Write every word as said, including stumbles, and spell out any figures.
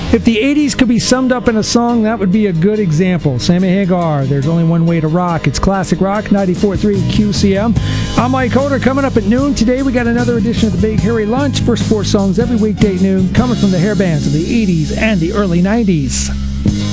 If the eighties could be summed up in a song, that would be a good example. Sammy Hagar, There's Only One Way to Rock. It's Classic Rock, ninety-four point three Q C M. I'm Mike Holder. Coming up at noon today, we got another edition of the Big Hairy Lunch. First four songs every weekday at noon, coming from the hair bands of the eighties and the early nineties.